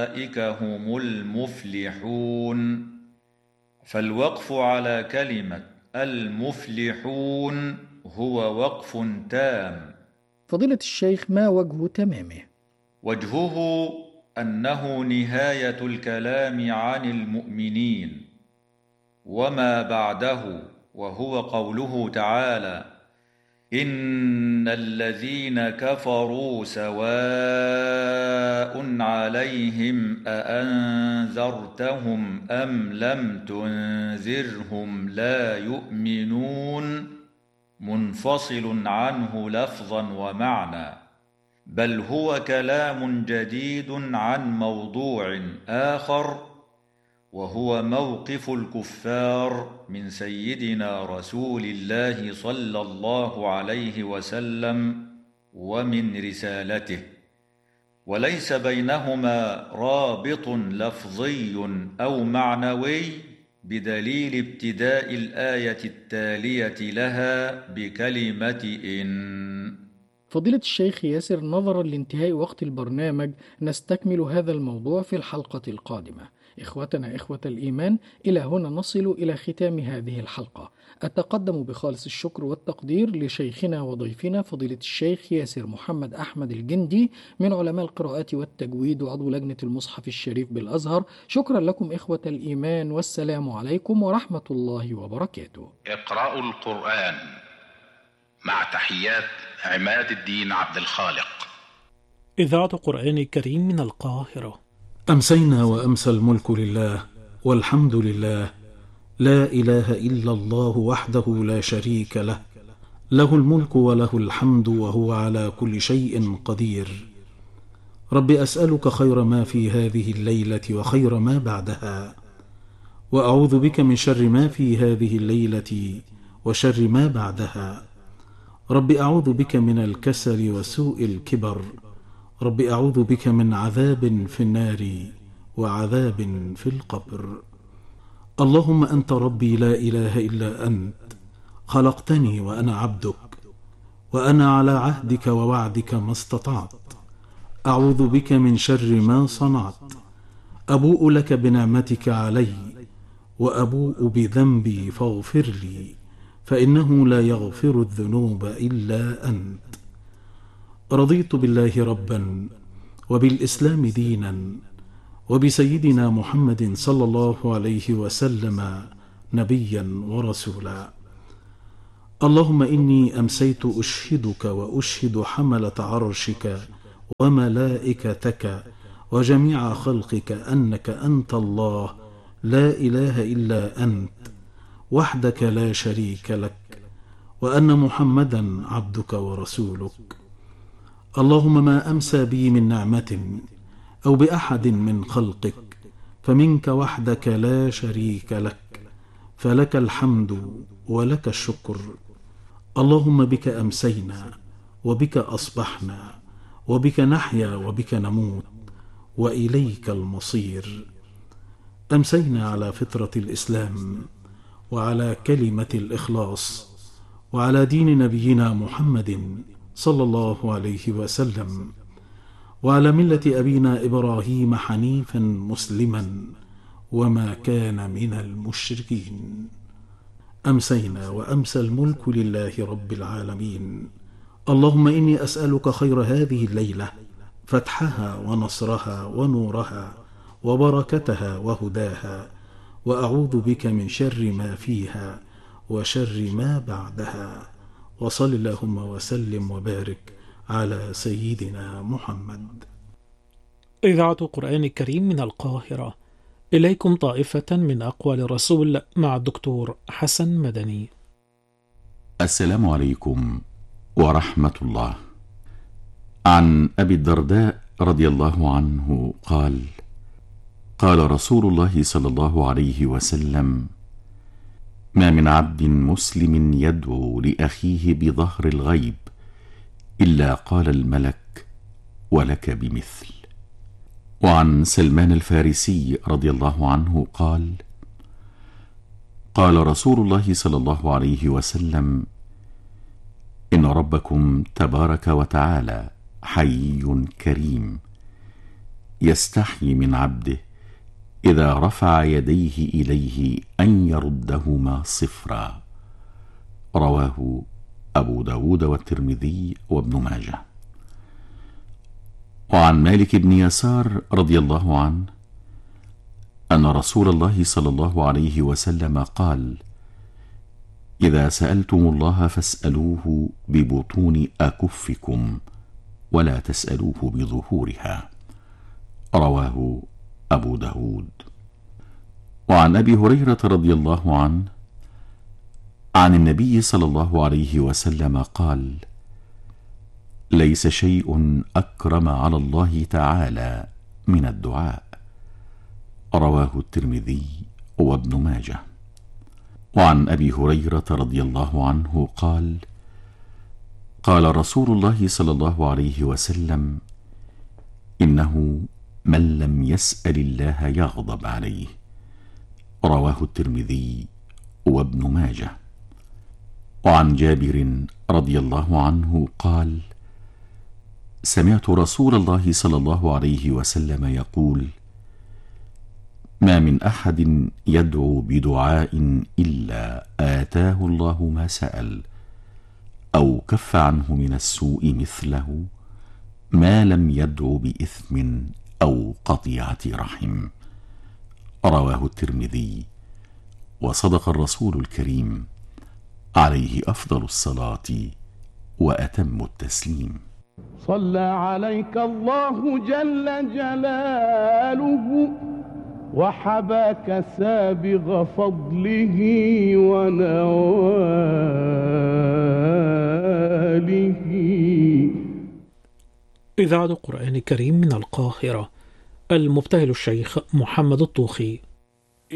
أولئك هم المفلحون. فالوقف على كلمة المفلحون هو وقف تام. فضيلة الشيخ، ما وجه تمامه؟ وجهه أنه نهاية الكلام عن المؤمنين وما بعده، وهو قوله تعالى: إن الذين كفروا سواء عليهم أأنذرتهم أم لم تنذرهم لا يؤمنون، منفصل عنه لفظا ومعنى، بل هو كلام جديد عن موضوع آخر، وهو موقف الكفار من سيدنا رسول الله صلى الله عليه وسلم ومن رسالته، وليس بينهما رابط لفظي أو معنوي بدليل ابتداء الآية التالية لها بكلمة إن. فضيلة الشيخ ياسر، نظرا لانتهاء وقت البرنامج نستكمل هذا الموضوع في الحلقة القادمة. إخوتنا إخوة الإيمان، إلى هنا نصل إلى ختام هذه الحلقة. أتقدم بخالص الشكر والتقدير لشيخنا وضيفنا فضيلة الشيخ ياسر محمد أحمد الجندي من علماء القراءات والتجويد وعضو لجنة المصحف الشريف بالأزهر. شكرا لكم إخوة الإيمان، والسلام عليكم ورحمة الله وبركاته. اقرأوا القرآن مع تحيات عماد الدين عبد الخالق. إذاعة قرآن كريم من القاهرة. أمسينا وأمسى الملك لله، والحمد لله، لا إله إلا الله وحده لا شريك له، له الملك وله الحمد وهو على كل شيء قدير. رب أسألك خير ما في هذه الليلة وخير ما بعدها، وأعوذ بك من شر ما في هذه الليلة وشر ما بعدها. رب أعوذ بك من الكسل وسوء الكبر. رب أعوذ بك من عذاب في النار وعذاب في القبر. اللهم أنت ربي لا إله إلا أنت، خلقتني وأنا عبدك، وأنا على عهدك ووعدك ما استطعت. أعوذ بك من شر ما صنعت. أبوء لك بنعمتك علي وأبوء بذنبي فاغفر لي، فإنه لا يغفر الذنوب إلا أنت. رضيت بالله ربا وبالإسلام دينا وبسيدنا محمد صلى الله عليه وسلم نبيا ورسولا. اللهم إني أمسيت أشهدك وأشهد حملة عرشك وملائكتك وجميع خلقك أنك أنت الله لا إله إلا أنت وحدك لا شريك لك، وأن محمدا عبدك ورسولك. اللهم ما أمسى بي من نعمة أو بأحد من خلقك فمنك وحدك لا شريك لك، فلك الحمد ولك الشكر. اللهم بك أمسينا وبك أصبحنا وبك نحيا وبك نموت وإليك المصير. أمسينا على فطرة الإسلام وعلى كلمة الإخلاص وعلى دين نبينا محمد صلى الله عليه وسلم، وعلى ملة أبينا إبراهيم حنيفا مسلما وما كان من المشركين. أمسينا وأمسى الملك لله رب العالمين. اللهم إني أسألك خير هذه الليلة، فتحها ونصرها ونورها وبركتها وهداها، وأعوذ بك من شر ما فيها وشر ما بعدها. وصل اللهم وسلم وبارك على سيدنا محمد. إذاعة قرآن كريم من القاهرة. إليكم طائفة من أقوال الرسول مع الدكتور حسن مدني. السلام عليكم ورحمة الله. عن أبي الدرداء رضي الله عنه قال: قال رسول الله صلى الله عليه وسلم: ما من عبد مسلم يدعو لأخيه بظهر الغيب إلا قال الملك: ولك بمثل. وعن سلمان الفارسي رضي الله عنه قال: قال رسول الله صلى الله عليه وسلم: إن ربكم تبارك وتعالى حي كريم، يستحي من عبده إذا رفع يديه إليه أن يردهما صفرا. رواه أبو داود والترمذي وابن ماجه. وعن مالك بن يسار رضي الله عنه أن رسول الله صلى الله عليه وسلم قال: إذا سألتم الله فاسألوه ببطون أكفكم ولا تسألوه بظهورها. رواه أبو داود. وعن أبي هريرة رضي الله عنه عن النبي صلى الله عليه وسلم قال: ليس شيء أكرم على الله تعالى من الدعاء. رواه الترمذي وابن ماجه. وعن أبي هريرة رضي الله عنه قال: قال رسول الله صلى الله عليه وسلم: إنه من لم يسأل الله يغضب عليه. رواه الترمذي وابن ماجه. وعن جابر رضي الله عنه قال: سمعت رسول الله صلى الله عليه وسلم يقول: ما من أحد يدعو بدعاء إلا آتاه الله ما سأل أو كف عنه من السوء مثله ما لم يدعو بإثم أو قطيعة رحم. رواه الترمذي. وصدق الرسول الكريم عليه أفضل الصلاة وأتم التسليم. صلى عليك الله جل جلاله وحباك سابغ فضله ونواله. إذاعة القرآن الكريم من القاهرة، المبتهل الشيخ محمد الطوخي.